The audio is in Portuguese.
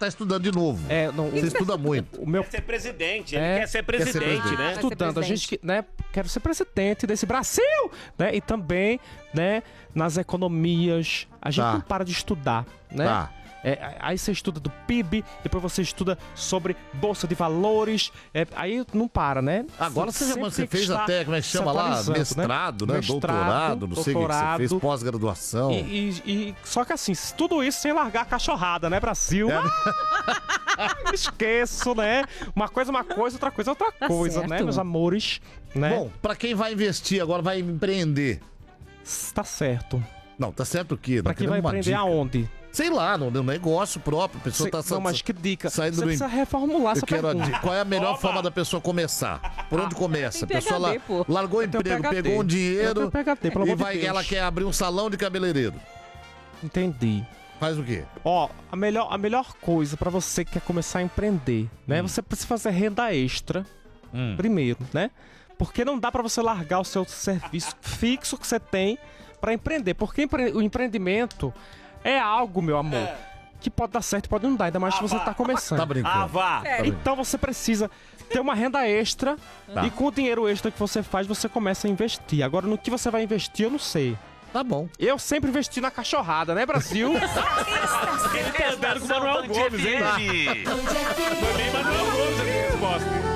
tá estudando de novo. Não, você estuda muito. O meu Quer ser presidente, ele quer ser presidente, né? estudando, a gente que, né, quero ser presidente desse Brasil, né? E também, né, nas economias, a gente não para de estudar, né? Tá. Aí você estuda do PIB, depois você estuda sobre Bolsa de Valores, aí não para, né? Agora você fez até, como é que chama lá? Mestrado, né? Doutorado, não sei o que você fez, pós-graduação. Só que assim, tudo isso sem largar a cachorrada, né, Brasil? Esqueço, né? Uma coisa, outra coisa, outra coisa, certo. né, meus amores? Né? Bom, pra quem vai investir agora, vai empreender. Tá certo. Não, tá certo o quê? Pra quem vai empreender aonde? Sei lá, no negócio próprio. A pessoa tá Não, mas que dica? saindo Você precisa reformular essa pergunta. Qual é a melhor forma da pessoa começar? Por onde começa? A Tem pessoa PhD, largou o emprego, pegou um dinheiro e ela quer abrir um salão de cabeleireiro. Entendi. Faz o quê? Ó, a melhor coisa pra você que quer começar a empreender, né? Você precisa fazer renda extra primeiro, né? Porque não dá pra você largar o seu serviço fixo que você tem pra empreender. Porque o empreendimento é algo, meu amor, que pode dar certo e pode não dar, ainda mais se você tá começando. Tá brincando. Então você precisa ter uma renda extra e com o dinheiro extra que você faz, você começa a investir. Agora, no que você vai investir, eu não sei. Tá bom. Eu sempre investi na cachorrada, né, Brasil? Ele tá andando com o Manuel Gomes, hein? Foi bem Manuel Gomes aqui, resposta.